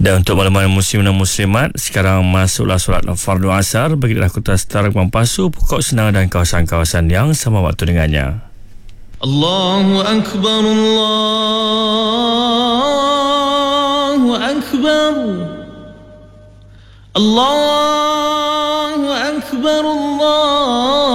Dan untuk malam-malam muslim dan muslimat, sekarang masuklah solat fardu asar bagi daerah Kota Setara, Pasu, Pokok Senang dan kawasan-kawasan yang sama waktu dengannya. Allahu Akbar, Allahu Akbar, Allahu Akbar, Allah.